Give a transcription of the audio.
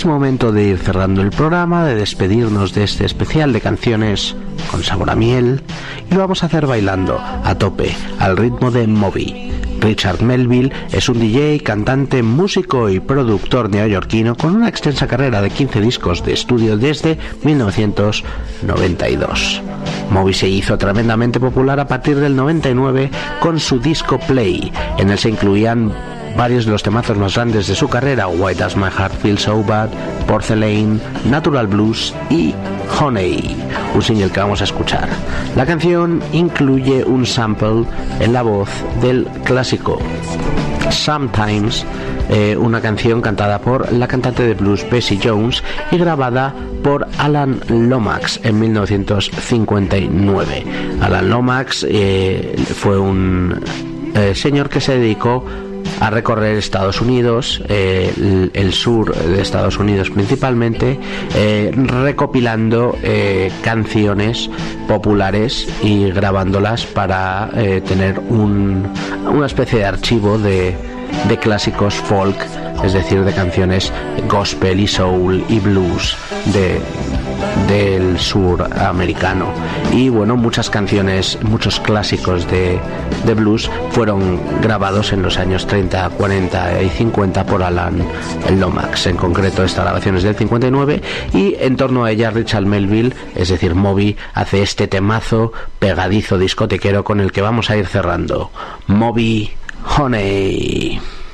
es momento de ir cerrando el programa, de despedirnos de este especial de canciones con sabor a miel, y lo vamos a hacer bailando a tope al ritmo de Moby. Richard Melville es un DJ, cantante, músico y productor neoyorquino con una extensa carrera de 15 discos de estudio desde 1992. Moby se hizo tremendamente popular a partir del 99 con su disco Play. En él se incluían varios de los temazos más grandes de su carrera: Why Does My Heart Feel So Bad, Porcelain, Natural Blues y Honey, un single que vamos a escuchar. La canción incluye un sample en la voz del clásico Sometimes, una canción cantada por la cantante de blues Bessie Jones y grabada por Alan Lomax en 1959. Alan Lomax fue un señor que se dedicó a recorrer Estados Unidos, el sur de Estados Unidos principalmente, recopilando canciones populares y grabándolas para tener una especie de archivo de clásicos folk, es decir, de canciones gospel y soul y blues del sur americano. Y bueno, muchas canciones, muchos clásicos de blues fueron grabados en los años 30, 40 y 50 por Alan Lomax. En concreto, esta grabación es del 59 y en torno a ella Richard Melville, es decir, Moby, hace este temazo pegadizo discotequero con el que vamos a ir cerrando. Moby, Honey.